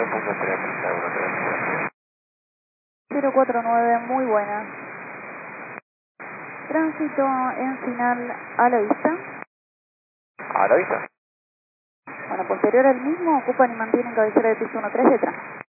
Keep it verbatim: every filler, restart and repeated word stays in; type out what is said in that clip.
punto tres uno tres. cero cuatro nueve, muy buena. Tránsito en final a la vista. ¿A la vista? Bueno, posterior al mismo, ocupan y mantienen cabecera de piso uno tres detrás.